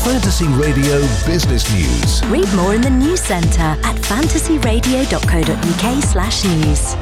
Fantasy Radio Business News. Read more in the news centre at fantasyradio.co.uk/news.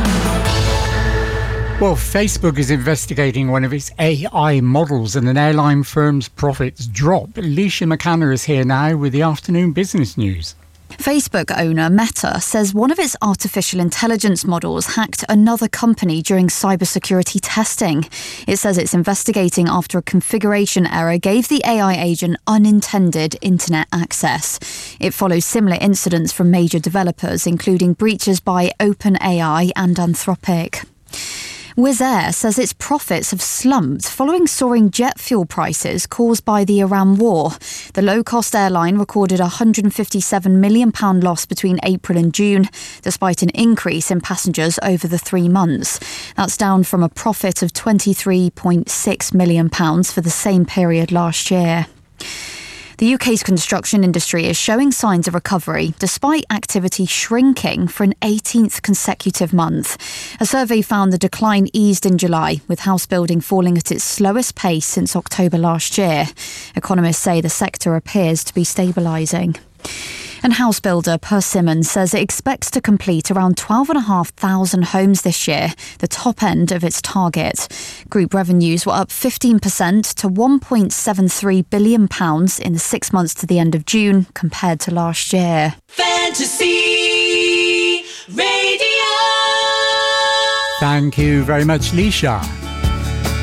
Well, Facebook is investigating one of its AI models and an airline firm's profits drop. Alicia McCann is here now with the afternoon business news. Facebook owner Meta says one of its artificial intelligence models hacked another company during cybersecurity testing. It says it's investigating after a configuration error gave the AI agent unintended internet access. It follows similar incidents from major developers, including breaches by OpenAI and Anthropic. Wizz Air says its profits have slumped following soaring jet fuel prices caused by the Iran war. The low-cost airline recorded a £157 million loss between April and June, despite an increase in passengers over the 3 months. That's down from a profit of £23.6 million for the same period last year. The UK's construction industry is showing signs of recovery, despite activity shrinking for an 18th consecutive month. A survey found the decline eased in July, with house building falling at its slowest pace since October last year. Economists say the sector appears to be stabilising. And house builder Persimmon says it expects to complete around 12,500 homes this year, the top end of its target. Group revenues were up 15% to £1.73 billion in the 6 months to the end of June compared to last year. Fantasy Radio. Thank you very much, Leisha.